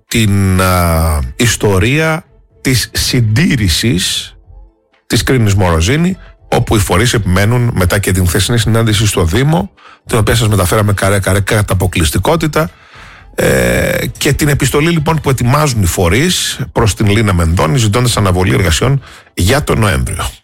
την ιστορία της συντήρησης της Κρίνης Μοροζίνη, όπου οι φορείς επιμένουν μετά και την χθεσινή συνάντηση στο Δήμο, την οποία σας μεταφέραμε καρέ-καρέ κατά αποκλειστικότητα, και την επιστολή λοιπόν που ετοιμάζουν οι φορείς προς την Λίνα Μενδώνη, ζητώντας αναβολή εργασιών για τον Νοέμβριο.